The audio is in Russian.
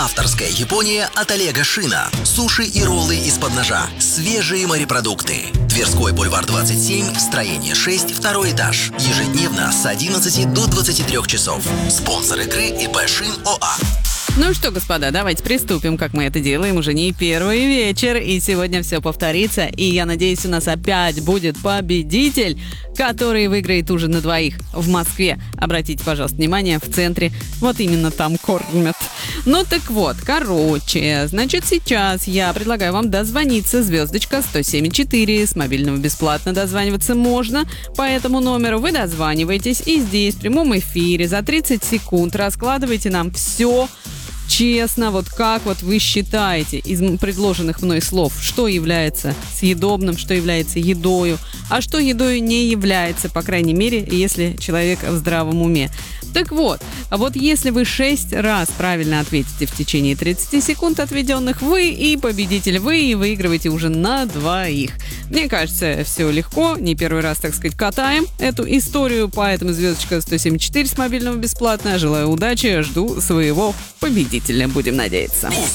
Авторская Япония от Олега Шина. Суши и роллы из-под ножа. Свежие морепродукты. Тверской бульвар 27, строение 6, второй этаж. Ежедневно с 11 до 23 часов. Спонсор игры ИП Шин ОА. Ну что, господа, давайте приступим, как мы это делаем уже не первый вечер. И сегодня все повторится. И я надеюсь, у нас опять будет победитель, который выиграет ужин на двоих в Москве. Обратите, пожалуйста, внимание, в центре. Вот именно там кормят. Ну так вот, значит, сейчас я предлагаю вам дозвониться. Звездочка 107.4. С мобильного бесплатно дозваниваться можно. По этому номеру вы дозваниваетесь. И здесь в прямом эфире за 30 секунд раскладывайте нам все честно, вот как вот вы считаете из предложенных мной слов, что является съедобным, что является едою, а что едою не является, по крайней мере, если человек в здравом уме. Так вот, а вот если вы 6 раз правильно ответите в течение 30 секунд отведенных, вы и победитель, вы и выигрываете уже на двоих. Мне кажется, все легко, не первый раз, так сказать, катаем эту историю, поэтому звездочка 107.4 с мобильного бесплатно. Желаю удачи, жду своего победителя, будем надеяться.